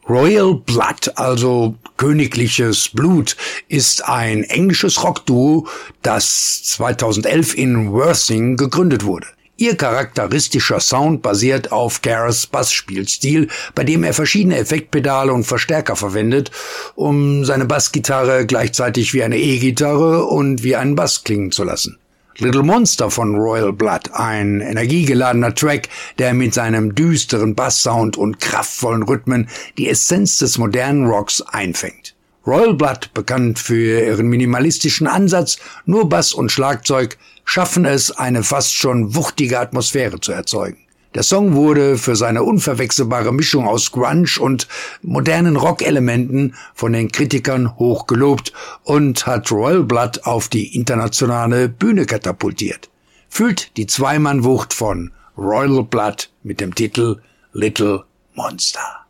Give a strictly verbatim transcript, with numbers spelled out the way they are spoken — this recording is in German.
Royal Blood, also königliches Blut, ist ein englisches Rockduo, das zweitausendelf in Worthing gegründet wurde. Ihr charakteristischer Sound basiert auf Gareths Bassspielstil, bei dem er verschiedene Effektpedale und Verstärker verwendet, um seine Bassgitarre gleichzeitig wie eine E-Gitarre und wie einen Bass klingen zu lassen. Little Monster von Royal Blood, ein energiegeladener Track, der mit seinem düsteren Basssound und kraftvollen Rhythmen die Essenz des modernen Rocks einfängt. Royal Blood, bekannt für ihren minimalistischen Ansatz, nur Bass und Schlagzeug, schaffen es, eine fast schon wuchtige Atmosphäre zu erzeugen. Der Song wurde für seine unverwechselbare Mischung aus Grunge und modernen Rock-Elementen von den Kritikern hoch gelobt und hat Royal Blood auf die internationale Bühne katapultiert. Fühlt die Zweimann-Wucht von Royal Blood mit dem Titel Little Monster.